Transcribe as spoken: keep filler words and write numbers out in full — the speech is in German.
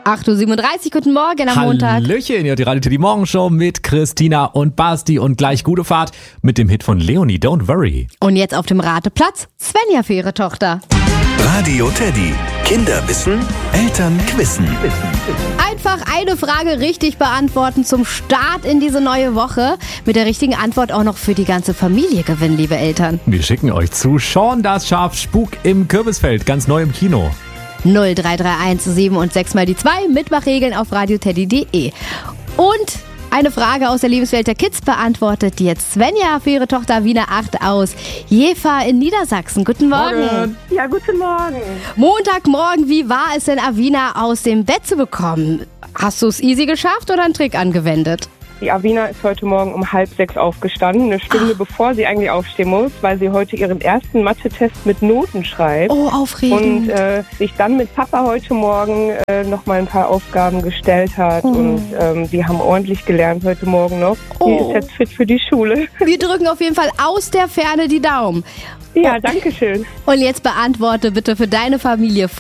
acht Uhr siebenunddreißig, guten Morgen am Montag. Hallöchen, ja, die Radio Teddy Morgenshow mit Christina und Basti und gleich gute Fahrt mit dem Hit von Leonie, Don't Worry. Und jetzt auf dem Rateplatz Svenja für ihre Tochter. Radio Teddy. Kinder wissen, Eltern quissen. Einfach eine Frage richtig beantworten zum Start in diese neue Woche. Mit der richtigen Antwort auch noch für die ganze Familie gewinnen, liebe Eltern. Wir schicken euch zu Sean das Schaf Spuk im Kürbisfeld, ganz neu im Kino. null drei drei eins sieben und sechs mal die zwei, Mitmachregeln auf radioteddy punkt de. Und eine Frage aus der Lebenswelt der Kids beantwortet die jetzt Svenja für ihre Tochter Wiener acht aus Jever in Niedersachsen. Guten Morgen. Morgen. Ja, guten Morgen. Montagmorgen, wie war es denn, Avina aus dem Bett zu bekommen? Hast du es easy geschafft oder einen Trick angewendet? Die Avina ist heute Morgen um halb sechs aufgestanden, eine Stunde Ach. bevor sie eigentlich aufstehen muss, weil sie heute ihren ersten Mathe-Test mit Noten schreibt. Oh, aufregend. Und äh, sich dann mit Papa heute Morgen äh, noch mal ein paar Aufgaben gestellt hat. Oh. Und ähm, die haben ordentlich gelernt heute Morgen noch. Oh. Die ist jetzt fit für die Schule. Wir drücken auf jeden Fall aus der Ferne die Daumen. Ja, danke schön. Und jetzt beantworte bitte für deine Familie